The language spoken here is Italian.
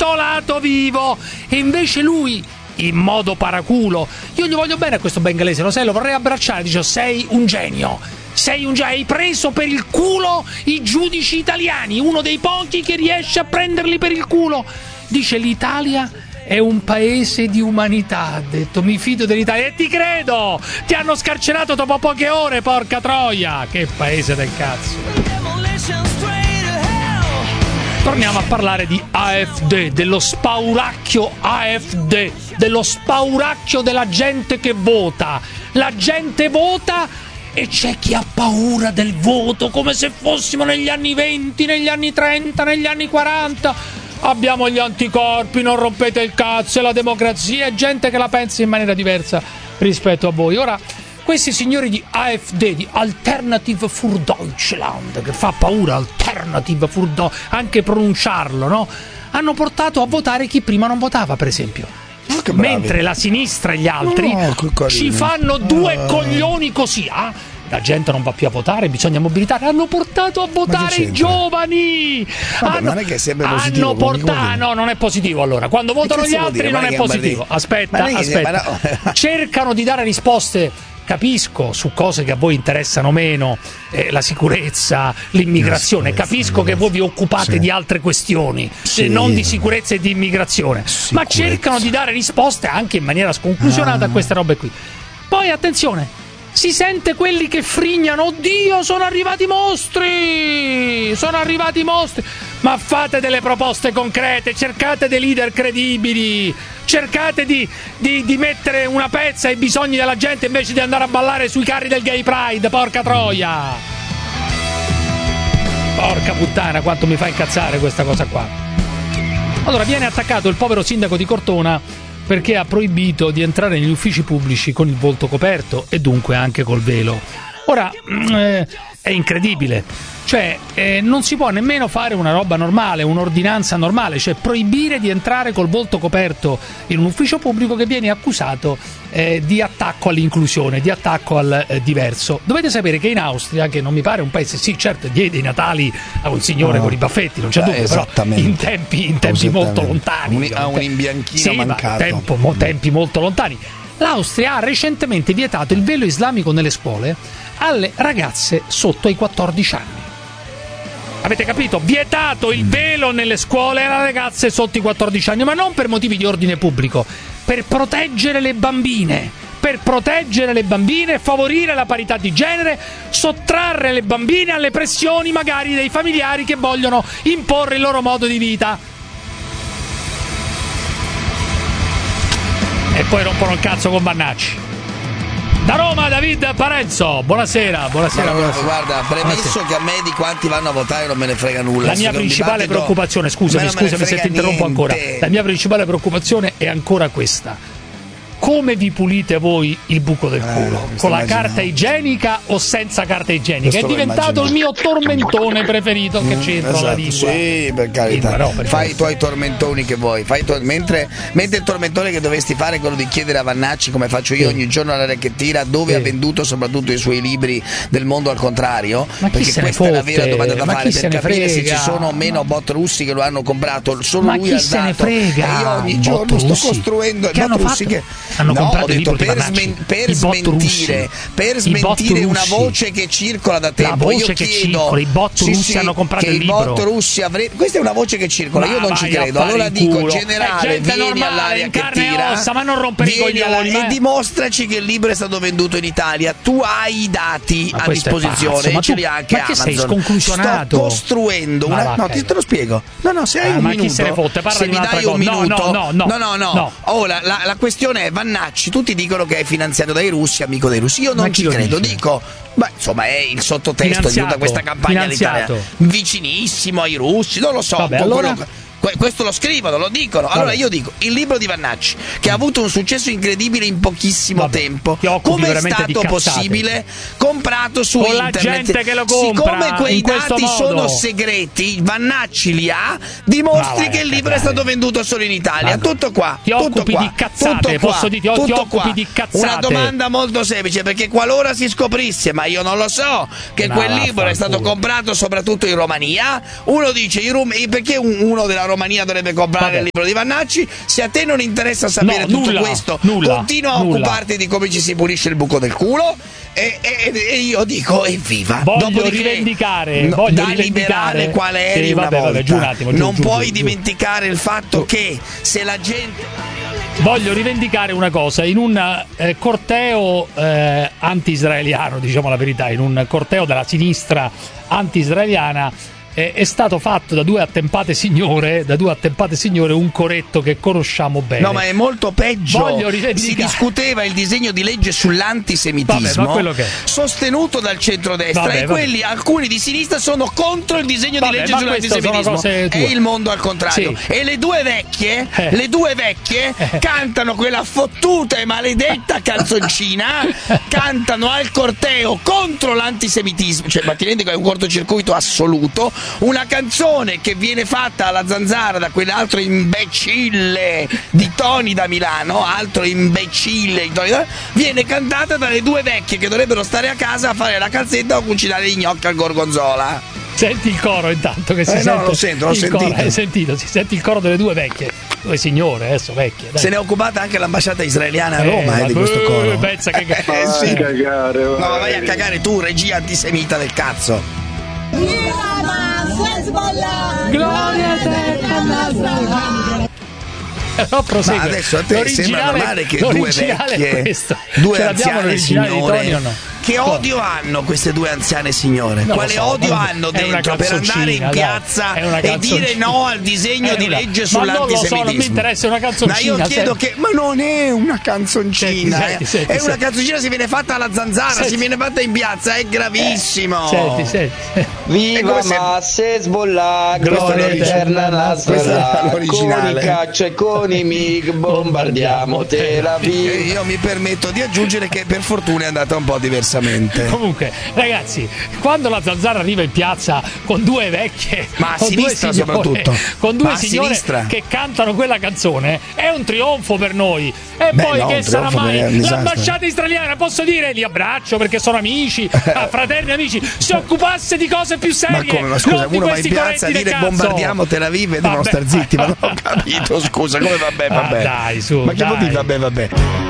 sventolato vivo. E invece lui, in modo paraculo, io gli voglio bene a questo bengalese, lo sai, lo vorrei abbracciare, dice: sei un genio, hai preso per il culo i giudici italiani, uno dei pochi che riesce a prenderli per il culo. Dice: l'Italia è un paese di umanità, ha detto, mi fido dell'Italia. E ti credo, ti hanno scarcerato dopo poche ore, porca troia, che paese del cazzo. Torniamo a parlare di AfD, dello spauracchio AfD, dello spauracchio della gente che vota. La gente vota e c'è chi ha paura del voto, come se fossimo negli anni 20, negli anni 30, negli anni 40. Abbiamo gli anticorpi, non rompete il cazzo, è la democrazia, è gente che la pensa in maniera diversa rispetto a voi. Ora, questi signori di AfD, di Alternative für Deutschland, che fa paura, Alternative für Deutschland, anche pronunciarlo, no? Hanno portato a votare chi prima non votava, per esempio. Mentre la sinistra e gli altri ci fanno due coglioni così, la gente non va più a votare, bisogna mobilitare. Hanno portato a votare i giovani. Non è che è sempre positivo. Hanno portato, no, non è positivo allora. Quando votano gli altri non è positivo. Aspetta. Cercano di dare risposte. Capisco su cose che a voi interessano meno, la sicurezza, l'immigrazione. Capisco che voi vi occupate di altre questioni, non di sicurezza e di immigrazione. Ma cercano di dare risposte anche in maniera sconclusionata a queste robe qui. Poi attenzione, si sente quelli che frignano: oddio, sono arrivati i mostri. Ma fate delle proposte concrete, cercate dei leader credibili, cercate di mettere una pezza ai bisogni della gente invece di andare a ballare sui carri del Gay Pride, porca troia. Porca puttana, quanto mi fa incazzare questa cosa qua. Allora, viene attaccato il povero sindaco di Cortona perché ha proibito di entrare negli uffici pubblici con il volto coperto e dunque anche col velo. Ora, è incredibile, cioè non si può nemmeno fare una roba normale, un'ordinanza normale, cioè proibire di entrare col volto coperto in un ufficio pubblico che viene accusato di attacco all'inclusione, di attacco al diverso. Dovete sapere che in Austria, che non mi pare un paese, sì certo diede i Natali a un signore con i baffetti, non c'è dubbio, però in tempi molto lontani, a un imbianchino mancato, tempi molto lontani. L'Austria ha recentemente vietato il velo islamico nelle scuole alle ragazze sotto ai 14 anni. Avete capito? Vietato il velo nelle scuole alle ragazze sotto i 14 anni, ma non per motivi di ordine pubblico, per proteggere le bambine, favorire la parità di genere, sottrarre le bambine alle pressioni magari dei familiari che vogliono imporre il loro modo di vita. E poi rompono il cazzo con Vannacci. Da Roma, David Parenzo, buonasera. Guarda, premesso che a me di quanti vanno a votare non me ne frega nulla. La mia principale preoccupazione, scusami se ti interrompo ancora. La mia principale preoccupazione è ancora questa: come vi pulite voi il buco del culo? Con la carta igienica o senza carta igienica? È diventato il mio tormentone preferito. Che c'entra la lingua? Sì, per carità. Fai i tuoi tormentoni che vuoi. Mentre il tormentone che dovresti fare è quello di chiedere a Vannacci, come faccio io ogni giorno alla Recchettira, dove ha venduto soprattutto i suoi libri del mondo al contrario. Perché questa è la vera domanda da fare, per capire se ci sono o meno bot russi che lo hanno comprato. Solo lui ha dato. Ma chi se ne frega? E io ogni giorno sto costruendo i bot russi che hanno comprato il libro per smentire una voce che circola da tempo. La voce che circola, i bot russi hanno comprato il libro. I bot russi questa è una voce che circola, io non ci credo. Allora dico: generale, vieni all'area che tira, ma non rompere i coglioni e dimostraci che il libro è stato venduto in Italia. Tu hai i dati a disposizione, e ce li ha anche Amazon. Sei sconclusionato. Sto costruendo una. No, te lo spiego. No, se hai un minuto. Ma chi se ne fotte? Parla se di mi un'altra dai un cosa. No. Oh, la questione è Vannacci. Tutti dicono che è finanziato dai russi, amico dei russi. Io non ci credo. Dico, insomma, è il sottotesto di tutta questa campagna d'Italia. Vicinissimo ai russi, non lo so. Vabbè, allora... Questo lo scrivono, lo dicono. Allora io dico, il libro di Vannacci, che ha avuto un successo incredibile in pochissimo tempo, come è stato possibile comprato su internet? La gente che lo compra. Siccome quei dati sono segreti, Vannacci li ha, dimostri che il libro è stato venduto solo in Italia. Tutto qua. Ti occupi di cazzate, posso dire, ti occupi di cazzate. Una domanda molto semplice, perché qualora si scoprisse, ma io non lo so, che quel libro è stato comprato soprattutto in Romania, uno dice perché uno della Romania dovrebbe comprare il libro di Vannacci. Se a te non interessa sapere tutto questo, continua a occuparti di come ci si pulisce il buco del culo. E io dico evviva. Voglio rivendicare da liberale quale eri una volta. Giù un attimo, non puoi dimenticare il fatto che se la gente... Voglio rivendicare una cosa, in un corteo anti-israeliano, diciamo la verità, in un corteo della sinistra anti-israeliana è stato fatto da due attempate signore un coretto che conosciamo bene. No, ma è molto peggio. Si discuteva il disegno di legge sull'antisemitismo sostenuto dal centrodestra e alcuni di sinistra sono contro il disegno di legge sull'antisemitismo. È il mondo al contrario. Sì. E le due vecchie cantano quella fottuta e maledetta canzoncina, cantano al corteo contro l'antisemitismo, cioè, ma ti rendi conto, è un cortocircuito assoluto. Una canzone che viene fatta alla Zanzara da quell'altro imbecille di Toni da Milano, viene cantata dalle due vecchie che dovrebbero stare a casa a fare la calzetta o cucinare gli gnocchi al gorgonzola. Senti il coro intanto che si sente. No, l'ho sentito. Hai sentito, si sente il coro delle due vecchie. Due signore, adesso vecchie. Dai. Se ne è occupata anche l'ambasciata israeliana a Roma di questo coro. Pensa che sì. Cagare, no, vai a cagare tu, regia antisemita del cazzo. Gloria a te, ma adesso a te sembra normale che due vecchie, due anziane signore, che odio hanno queste due anziane signore? Quale odio hanno dentro per andare in piazza e dire no al disegno di legge sull'antisemitismo? Non mi interessa, è una canzoncina. Ma io chiedo ma non è una canzoncina, è una canzoncina, si viene fatta alla Zanzara, si viene fatta in piazza, è gravissimo. Viva Masse Sbolla, gloria eterna Nasrallah, con i caccia e con i MiG bombardiamo Tel Aviv. Io mi permetto di aggiungere che per fortuna è andata un po' diversamente. Comunque, ragazzi, quando la Zanzara arriva in piazza con due vecchie, ma a sinistra soprattutto, con due signore che cantano quella canzone, è un trionfo per noi. E poi che sarà mai l'ambasciata israeliana, posso dire, li abbraccio perché sono amici, fraterni amici, si occupasse di cose più serie. Ma scusa, uno va in piazza a dire bombardiamo Tel Aviv e devono star zitti, ma non ho capito, scusa, come vabbè. Dai, su, ma che vuol dire vabbè?